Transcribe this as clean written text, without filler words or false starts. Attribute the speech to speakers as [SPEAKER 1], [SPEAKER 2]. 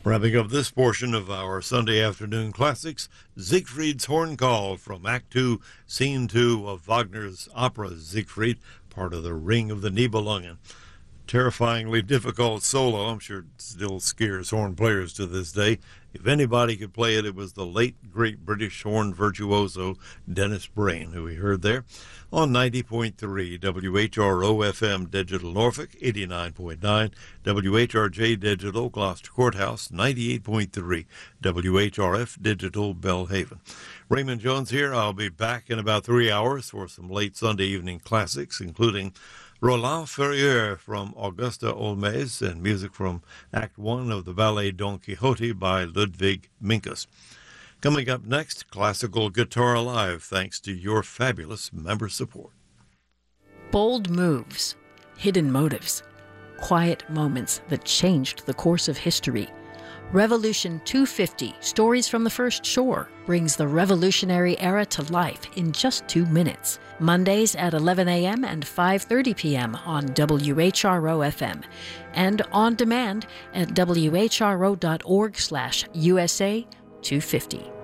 [SPEAKER 1] Wrapping up this portion of our Sunday afternoon classics, Siegfried's Horn Call from Act 2, Scene 2 of Wagner's opera Siegfried, part of the Ring of the Nibelungen. Terrifyingly difficult solo. I'm sure it still scares horn players to this day. If anybody could play it, it was the late, great British horn virtuoso Dennis Brain, who we heard there on 90.3 WHRO-FM Digital Norfolk, 89.9 WHRJ Digital Gloucester Courthouse, 98.3 WHRF Digital Belhaven. Raymond Jones here. I'll be back in about 3 hours for some late Sunday evening classics, including Roland Ferrier from Augusta Olmes and music from Act 1 of the ballet Don Quixote by Ludwig Minkus. Coming up next, Classical Guitar Live, thanks to your fabulous member support.
[SPEAKER 2] Bold moves, hidden motives, quiet moments that changed the course of history. Revolution 250, Stories from the First Shore, brings the revolutionary era to life in just 2 minutes. Mondays at 11 a.m. and 5:30 p.m. on WHRO-FM and on demand at whro.org/USA250.